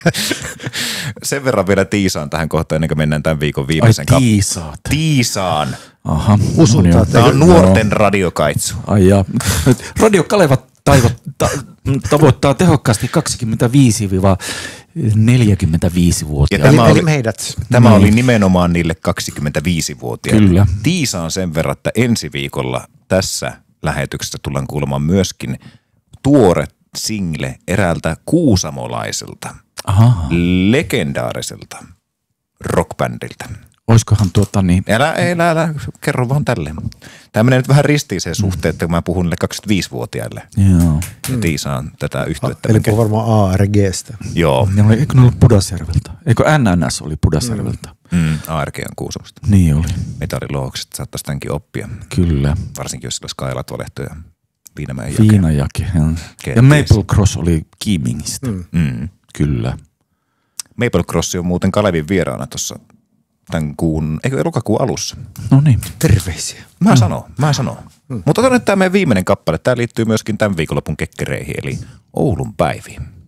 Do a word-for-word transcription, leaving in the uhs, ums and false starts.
Sen verran vielä tiisaan tähän kohtaan, ennen kuin mennään tämän viikon viimeisen Ai tiisaat. Kap- tiisaan. Aha. Usutaan. Tämä on nuorten radiokaitsu. Ai ja. Radio Kaleva taivo, ta, tavoittaa tehokkaasti kaksikymmentäviisi–neljäkymmentäviisi-vuotiaita. Eli, Tämä eli oli- meidät. Tämä Niin. oli nimenomaan niille kaksikymmentäviisi-vuotiaille. Kyllä. Tiisaan sen verran, että ensi viikolla tässä lähetyksessä tullaan kuulemaan myöskin tuore single eräältä kuusamolaiselta, Aha. legendaariselta rockbändiltä. Oiskohan tuota niin, Älä, älä, älä, kerro vaan tälleen. Tämä menee nyt vähän ristiin sen suhteen, että kun mä puhun niille kaksikymmentäviisi-vuotiaille. joo. Ja Tiisaan tätä yhtyettä. Eli puhuu varmaan A R G:stä. Joo, Ne oli, eikö ne ollut Pudasjärveltä? Eikö N N S oli Pudasjärveltä? mm, A R G on Kuusamosta. Niin oli, Metallilohokset saattaisi tämänkin oppia, kyllä. varsinkin jos sillä Skylat valehto ja Viinamäen jake. Viinajake. Ja, ja Kenties. Maple Cross oli Kiimingistä, Mm. Mm. kyllä. Maple Cross on muuten Kalevin vieraana tuossa tämän kuun, eikö elokakuun alussa. No niin. Terveisiä. Mä sanon, mä sanon. Mm. Mutta otan nyt tämä meidän viimeinen kappale. Tämä liittyy myöskin tämän viikonlopun kekkereihin, eli Oulun päiviin.